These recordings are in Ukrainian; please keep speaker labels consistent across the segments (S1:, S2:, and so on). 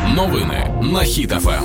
S1: Новини на Хіт ФМ.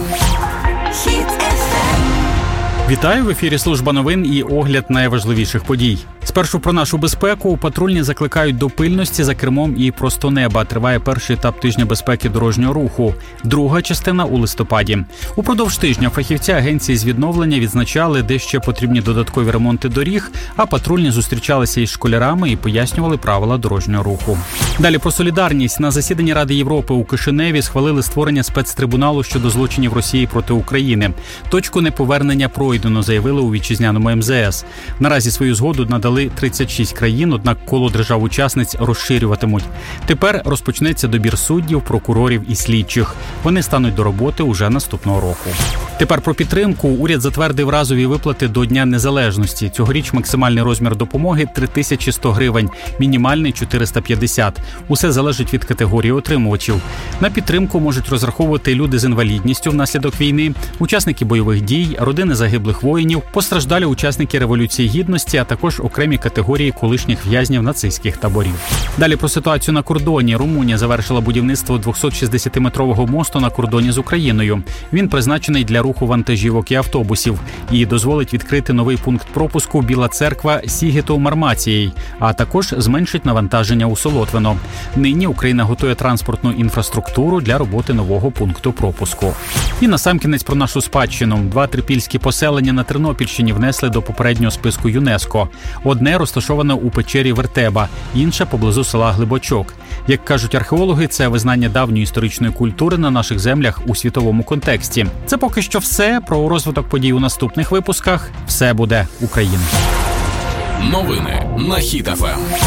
S2: Вітаю, в ефірі служба новин і огляд найважливіших подій. Спершу про нашу безпеку. Патрульні закликають до пильності за кермом і просто неба. Триває перший етап тижня безпеки дорожнього руху. Друга частина у листопаді. Упродовж тижня фахівці агенції з відновлення відзначали, де ще потрібні додаткові ремонти доріг, а патрульні зустрічалися із школярами і пояснювали правила дорожнього руху. Далі про солідарність. На засіданні Ради Європи у Кишиневі схвалили створення спецтрибуналу щодо злочинів Росії проти України. Точку неповернення пройдено, заявили у вітчизняному МЗС. Наразі свою згоду надали 36 країн, однак коло держав-учасниць розширюватимуть. Тепер розпочнеться добір суддів, прокурорів і слідчих. Вони стануть до роботи уже наступного року. Тепер про підтримку. Уряд затвердив разові виплати до Дня Незалежності. Цьогоріч максимальний розмір допомоги – 3100 гривень, мінімальний – 450. Усе залежить від категорії отримувачів. На підтримку можуть розраховувати люди з інвалідністю внаслідок війни, учасники бойових дій, родини загиблих воїнів, постраждалі учасники Революції Гідності, а також окремі категорії колишніх в'язнів нацистських таборів. Далі про ситуацію на кордоні. Румунія завершила будівництво 260-метрового мосту на кордоні з Україною. Він призначений для руху вантажівок і автобусів і дозволить відкрити новий пункт пропуску Біла Церква Сігету-Мармацієй, а також зменшить навантаження у Солотвино. Нині Україна готує транспортну інфраструктуру для роботи нового пункту пропуску. І насамкінець про нашу спадщину. 2 трипільські поселення на Тернопільщині внесли до попереднього списку ЮНЕСКО. Одне розташоване у печері Вертеба, інше поблизу села Глибочок. Як кажуть археологи, це визнання давньої історичної культури на наших землях у світовому контексті. Це поки що все. Про розвиток подій у наступних випусках. Все буде Україна.
S1: Новини на Хіт ФМ.